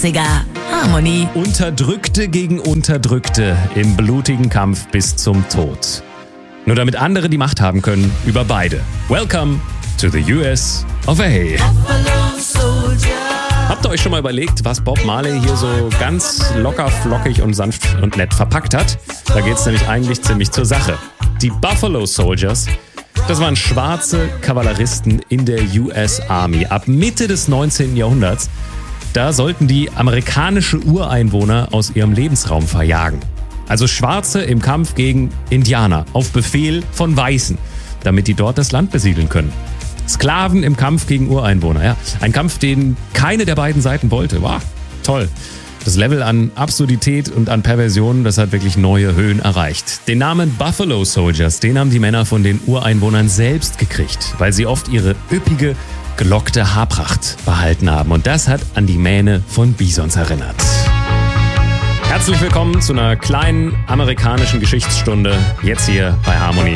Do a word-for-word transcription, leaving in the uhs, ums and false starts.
neunziger. Harmony. Unterdrückte gegen Unterdrückte im blutigen Kampf bis zum Tod. Nur damit andere die Macht haben können über beide. Welcome to the U S of A. Habt ihr euch schon mal überlegt, was Bob Marley hier so ganz locker, flockig und sanft und nett verpackt hat? Da geht's nämlich eigentlich ziemlich zur Sache. Die Buffalo Soldiers, das waren schwarze Kavalleristen in der U S Army ab Mitte des neunzehnten Jahrhunderts. Da sollten die amerikanische Ureinwohner aus ihrem Lebensraum verjagen. Also Schwarze im Kampf gegen Indianer auf Befehl von Weißen, damit die dort das Land besiedeln können. Sklaven im Kampf gegen Ureinwohner. Ja, ein Kampf, den keine der beiden Seiten wollte. Wow, toll. Das Level an Absurdität und an Perversion, das hat wirklich neue Höhen erreicht. Den Namen Buffalo Soldiers, den haben die Männer von den Ureinwohnern selbst gekriegt, weil sie oft ihre üppige, gelockte Haarpracht behalten haben. Und das hat an die Mähne von Bisons erinnert. Herzlich willkommen zu einer kleinen amerikanischen Geschichtsstunde, jetzt hier bei Harmony.